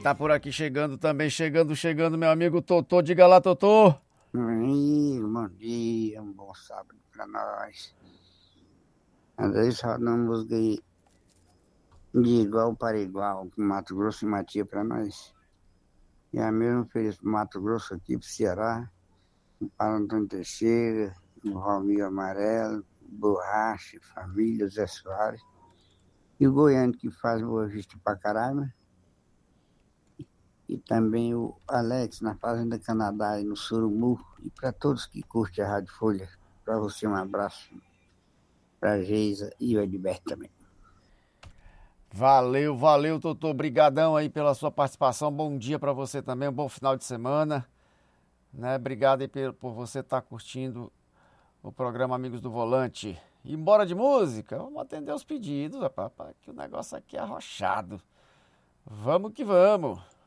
tá por aqui chegando também, chegando, meu amigo Totô. Diga lá, Totô. Meu amigo, bom dia, um bom sábado pra nós. Às vezes rodamos de igual para igual, com Mato Grosso e Matia pra nós. E a mesma fez pro Mato Grosso aqui, pro Ceará, o Paulo Antônio Teixeira, o Romil Amarelo, Borracha, Família, Zé Soares. E o Goiano que faz Boa Vista pra caralho. E também o Alex na Fazenda Canadá e no Surumu. E para todos que curtem a Rádio Folha, para você um abraço. Pra Geisa e o Edberto também. Valeu, Totô. Obrigadão aí pela sua participação. Bom dia pra você também, um bom final de semana. Né? Obrigado aí por você estar curtindo o programa Amigos do Volante. E embora de música, vamos atender os pedidos, rapaz, que o negócio aqui é arrochado. Vamos que vamos.